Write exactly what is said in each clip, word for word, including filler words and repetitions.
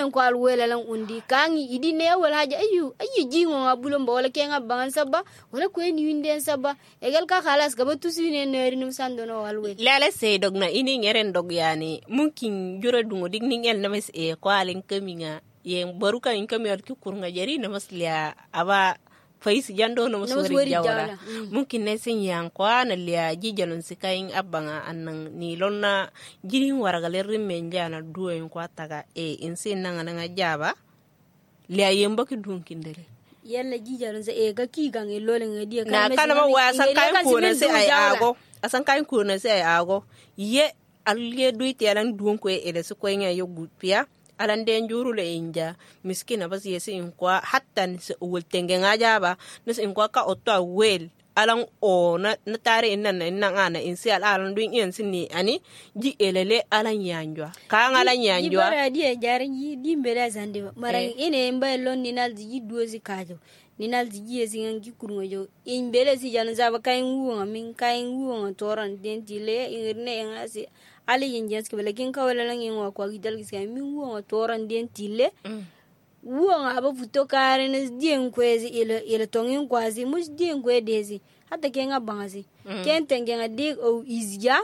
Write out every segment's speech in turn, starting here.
en ko al wela lan undi kangi idi ne wala haja ayu ayu jingo ngabulo mba wala kenga bangan sabba wala ko ni winden sabba egal ka khalas gaba tusine neri num sandono wal wel lala sey dogna ini ngeren dog yani mungkin jura dungo dig ningel na mes e ko alen kaminga yen baruka in kamiyar ki kurnga jari na masliya aba fais jando no musori jawla mm. mungkin ne sin yan kwa na liya jijalon sikayin abanga annan ni lonna jirin waragale rimen jana duwen kwa taga e insin nanga nanga jaba liya yemba ki dunkindere yalla jijalon se e ga ki gange lolen ngadi ka na kana ma wa san kayin ko na se ay ago asan kayin ko na se ay ago ye alye duiti alan duon ko e le su ko nya yo gutpia alan den juru le inja miskina bas yesi in kwa hatta ni wul tenge ngaja ba nus in kwa ka otto wel alan o na na tare innan innan ana in si alan duin yin sinni ani ji elele alan yanjwa ka alan yanjwa bara die jarin yi dimbele zande maran ine mbay lon ni nal ji dozi kajo ni nal ji yesi ngi kurmo jo in bele si jan zaba kay nguwa min kay nguwa toran den tile irne ngasi ali yin jens ke lakin ka wala lan yin wa kwa gidal giska min wo toran den tille wo aba futo kare ne dien kwezi ile ile tongin kwazi mus dien kwe dezi hata kenga bangazi ken tengenga dig o izya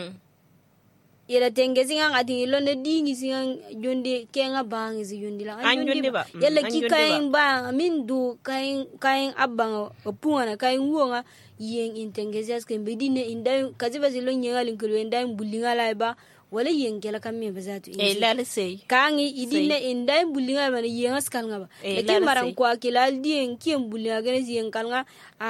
ile tengezi nga ati ilo ne dingi singa jonde kenga bangizi yondi la anjonde ba yalla ki kain ba min du kain kain abanga opunga kain wo nga yen intengezi aske mbedine indai kaziba zilo nyenga linkelo indai bulinga laiba wala yen kala kamme bazatu e lala sey kangi idine indai bulinga ba yen askal ngaba lekin maran kwa kila dien kiem bulinga gene yen kalnga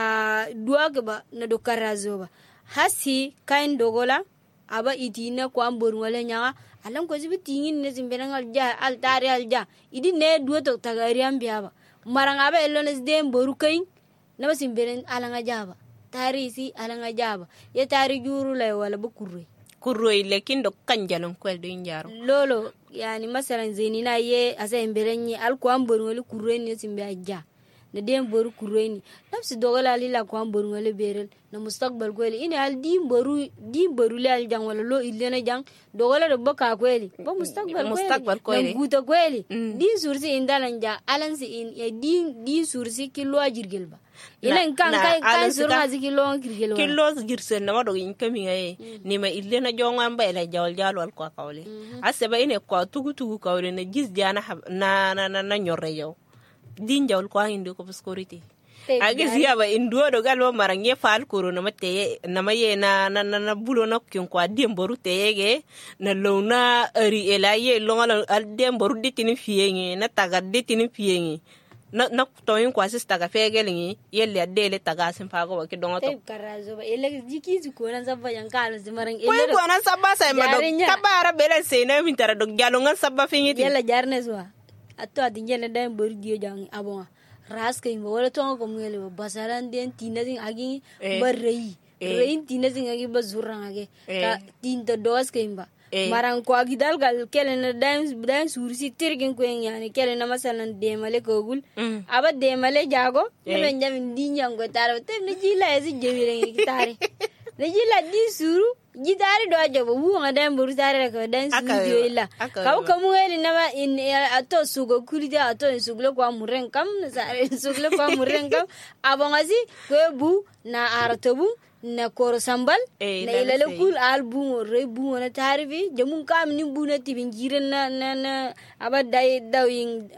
a duaga ba na do karazo ba hasi kain dogola aba itina kwa mbor wala nya alam ko zibi tingin ne zimbenangal ja al tari al ja idine duoto tagari ambiaba maran aba elones dem boru kain na basimberen alanga jaba tari si alanga jaba ye tari juru lay wala ba kurre kurre lekin do kanjalon kwel do njaro lolo yani masalan zenina ye asa emberenyi al ko ambor wala kurre ni simbe ajja na dem boru kurre ni nafsi dogala lila ko ambor wala berel na mustaqbal kweli ini al di boru di boru le al jang wala lo ilena jang dogala do baka kweli ba mustaqbal kweli mustaqbal kweli na guta kweli mm. di sursi indalanja alansi in e di di sursi kilo ajirgel ba ilen kan kai kan surma zikilo kirgelo kilo girsen na wado in kami ngaye ni ma ilena jonga mba ila jawal jalo al kwa kawle aseba ine kwa tugu tugu kawle na gis jana na na na nyorre yow din jawal kwa indi ko security agis yaba induo do galwa marange fal kuro na mate na maye na na na bulo na kyon kwa demboru tege na lona ari elaye longa al demboru ditini fienge na taga ditini fienge na na toyin kwa sista ga fegelingi yelle adele taga sin fago wa kidonga to karazo ba ele jiki zu ko nan sabba yan kala zimaran ele ko ko nan sabba sai ma do kabara bele sai na min tara do jalonga sabba fingiti yalla jarne zuwa atto adin yelle dai bor dio jang abon raska imba wala tonga ko ngele ba basaran den tinazin agi barrei rein tinazin agi bazurang agi ka tinta dos ke imba marang ko agi dal gal kelena dance dance sursi tirgin ko yani kelena masalan demale ko gul aba demale jago ne njam dinjang go taro tem ne jila esi jewire tare ne jila di suru jidari do ajobo wuanga dan buru tare ko dan studio illa kaw kamu eli nama in ato sugo kulida ato sugle kwa muren kam sare sugle kwa muren kam abongasi ko bu na aratobu na koro sambal na ilale kul album re bu na tarifi jamun kam ni bu na tibin jiren na na na aba dai dawing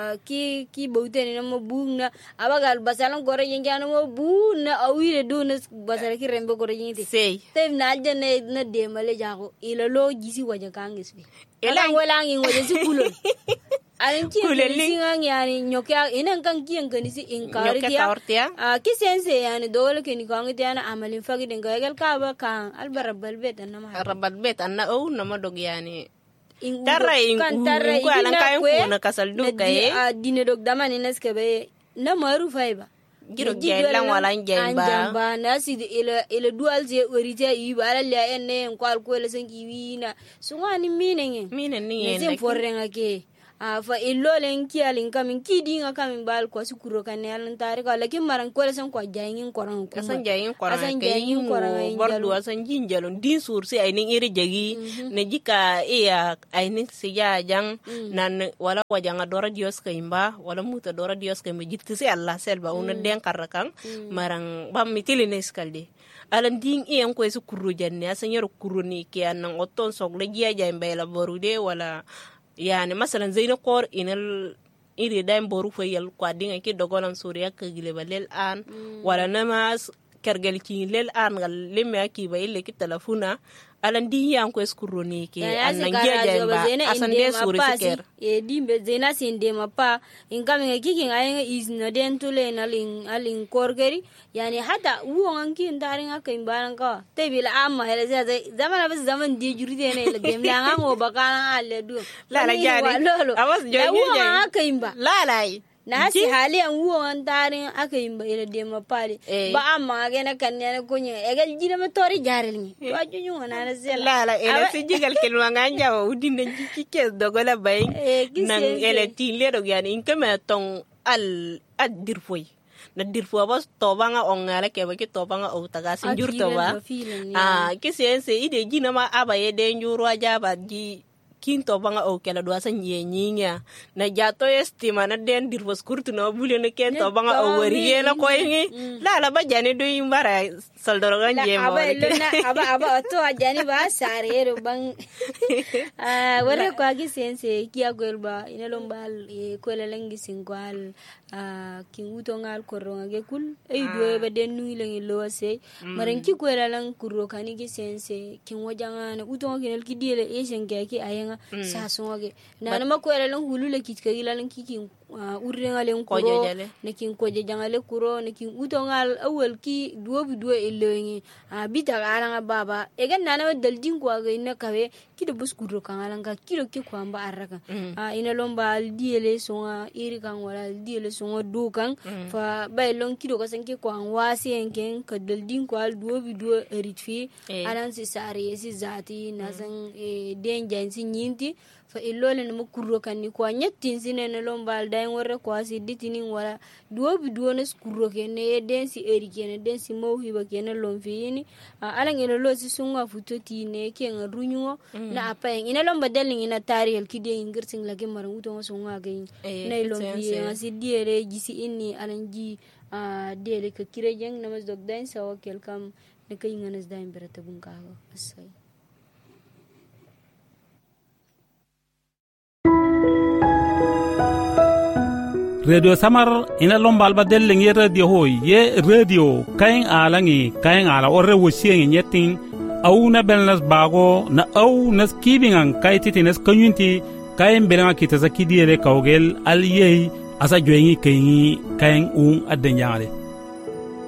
ki ki boute ni mo bu na aba gal basalan gore yengana mo bu na awire do na basala ki rembe gore yengti sey te na jane na de male jago ilalo gisi waja kangis bi ela wala ngi waja si kulol alin ki singa yani nyoka ina kan ki kan si in kawriya a ki sense yani dole ke ni kan tiana amalin fagi den gagal ka ba kan albara balbet anna ma rabal bet anna o na madog yani tarra in ko alan kayan ko na kasal do kay a dine dog damani neske be na maru faiba giro gelan wala njemba ba na si ile ile dual je orite yi ba la enne en kwal ko le sen ki wina sungani minenge minen ni en forren ake a fa illolen kiyalin kamin kidinga kamin bal ko su kuro kan yalan tare ka lakin maran ko san ko jayin koran ko asan jayin koran asan kay jayin koran bordu asan jinjalon din sursi ay ning iri jagi ne jika iya ay ning siya jang nan wala wajanga dora dios kaimba wala muta dora dios kaimba jitti si Allah selba una den karrakan marang bam mitili ne skalde alan din iyan ko su kuro janne asan yaro kuro ni ke anan oton sogle giya jay mbela borude wala yani masalan zaina kor inal iri daim boru fayal kwa dinga ki dogolan suriya ka gile balel an wala namas kergel ki lel an gal lemme ki ba ille ki telefona alan di yan ko eskuroni ki anan geja ba asan de suri siker e dimbe zena sinde mapa ingam ngi ki ngai is no den tule na ling alin korgeri yani hata uwan ki ndarin aka imbaran ka te bila amma hele zaman abis zaman di juride ne le gem la ngo bakana alle du la la jani awas joyi uwan aka imba la la na si hali an uwan tarin aka imba ile de mapali ba amma ga na kan ne kunye egal jira ma tori jaril ni to ajunyu na na sel la la ele si jigal kelwa nganja wa udin ki kes dogola bay nan ele ti le do yani inkama ton al adir foy na dirfo bas tobanga ongala ke ba ki tobanga o taga sinjur to ba ah kisiense ide jina ma abaye de njuro ajaba ji kinto banga o kala do asan yenyinya na jato estima na den dirfo skurtu no bule ne kento banga o wariye na ko yin la la ba jani do yimbara saldoro ganje mo aba aba to ajani ba sare ro bang ah wore ko agi sense ki agolba ina lombal e ko la lengi singwal ah kin utongal koronga ge kul e do be den nu lengi lo se maran ki ko la lan kuro kani gi sense kin wajanga na utonga kinel ki diele e senge ki ayanga sa songe na na mako ele lan hulule kitka ilan kiki urrenga len kuro nekin koje jangale kuro nekin utongal awel ki duo bi duo elengi a bita ala baba e gan nana dal din ko ga ina kawe ki de buskuro kan ala ga kilo ki ko amba araka a ina lomba diele songa iri kan wala diele songa do kan fa bay lon ki do ka sanki ko an wasi enken ka dal din ko al duo bi duo eritfi alan si sare si zati na san e den jansi nyinti fa illole no kurro kan ni ko nyettin sinene lombal day worre ko asi ditini wala duo bi duo nes kurro ken ne den si eri ken den si mawhi ba ken lom fiini ala ngene lo si sunga futoti ne ken runyo na apa ina lomba delin ina tarihel kide ingirsin lagi maran uto sunga gain na lom fi asi diere gisi inni alanji a dele ka kirejeng namas dogdain sawa kelkam ne kay nganas daim berata bunga asai radio samar ina lombal ba delle ngi radio hoy ye radio kayen alangi kayen ala orre wosieng nyetin au na belnas bago na au nas kibingan kaytiti nas kanyunti kayen belanga kita zakidiyele kawgel aliyei asa joyengi kayen kayen un adenjale